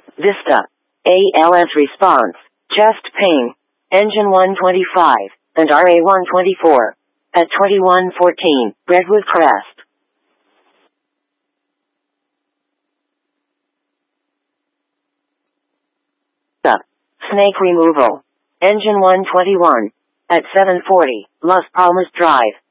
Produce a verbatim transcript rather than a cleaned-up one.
Vista. A L S response. Chest pain. Engine one twenty-five, and R A one twenty-four. At twenty-one fourteen, Redwood Crest. Snake removal. Engine one twenty-one. At seven forty, Las Palmas Drive.